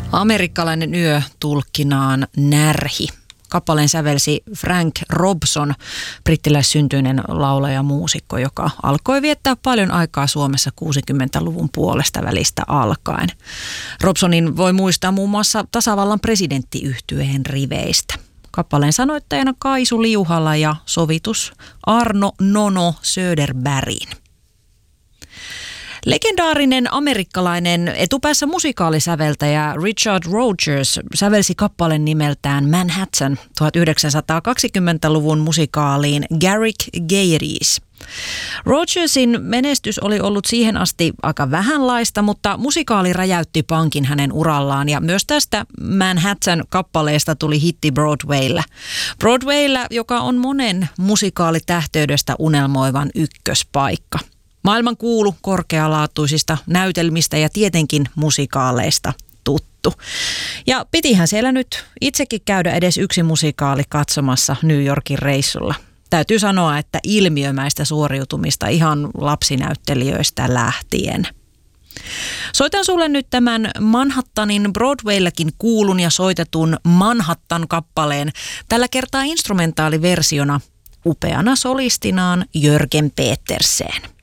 Amerikkalainen yö tulkkinaan närhi. Kappaleen sävelsi Frank Robson, brittiläissyntyinen laulaja ja muusikko, joka alkoi viettää paljon aikaa Suomessa 60-luvun puolesta välistä alkaen. Robsonin voi muistaa muun muassa tasavallan presidenttiyhtyeen riveistä. Kappaleen sanoittajana Kaisu Liuhala ja sovitus Arno Nono Söderbergin. Legendaarinen amerikkalainen etupäässä musikaalisäveltäjä Richard Rodgers sävelsi kappaleen nimeltään Manhattan 1920-luvun musikaaliin Garrick Gayeties. Rodgersin menestys oli ollut siihen asti aika vähänlaista, mutta musikaali räjäytti pankin hänen urallaan ja myös tästä Manhattan-kappaleesta tuli hitti Broadwaylla. Broadwaylla, joka on monen musikaalitähteydestä unelmoivan ykköspaikka. Maailman kuulu korkealaatuisista näytelmistä ja tietenkin musikaaleista tuttu. Ja pitihän siellä nyt itsekin käydä edes yksi musikaali katsomassa New Yorkin reissulla. Täytyy sanoa, että ilmiömäistä suoriutumista ihan lapsinäyttelijöistä lähtien. Soitan sulle nyt tämän Manhattanin Broadwayllakin kuulun ja soitetun Manhattan-kappaleen, tällä kertaa instrumentaaliversiona upeana solistinaan Jörgen Petersen.